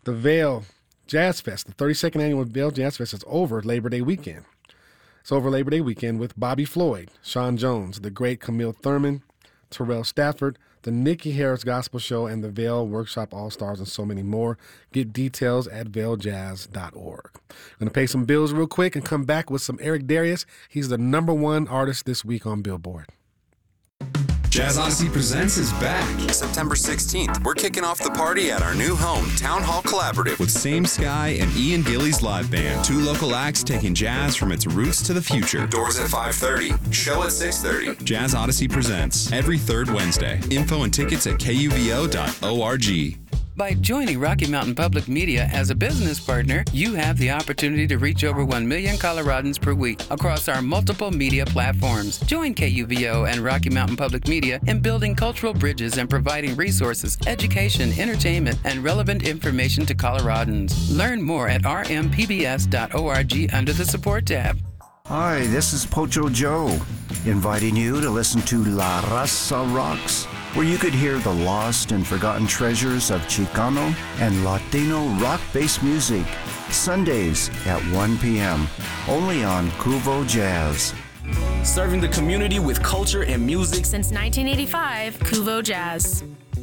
The Vail Jazz Fest, the 32nd annual Vail Jazz Fest is over Labor Day weekend. It's over Labor Day weekend with Bobby Floyd, Sean Jones, the great Camille Thurman, Terrell Stafford, the Nikki Harris Gospel Show, and the Vail Workshop All-Stars, and so many more. Get details at vailjazz.org. I'm going to pay some bills real quick and come back with some Eric Darius. He's the #1 artist this week on Billboard. Jazz Odyssey Presents is back. September 16th, we're kicking off the party at our new home, Town Hall Collaborative. With Same Sky and Ian Gillies Live Band. 2 local acts taking jazz from its roots to the future. Doors at 5:30. Show at 6:30. Jazz Odyssey Presents every third Wednesday. Info and tickets at kuvo.org. By joining Rocky Mountain Public Media as a business partner, you have the opportunity to reach over 1 million Coloradans per week across our multiple media platforms. Join KUVO and Rocky Mountain Public Media in building cultural bridges and providing resources, education, entertainment, and relevant information to Coloradans. Learn more at rmpbs.org under the Support tab. Hi, this is Pocho Joe, inviting you to listen to La Raza Rocks, where you could hear the lost and forgotten treasures of Chicano and Latino rock-based music, Sundays at 1 p.m., only on Kuvo Jazz. Serving the community with culture and music since 1985, Kuvo Jazz.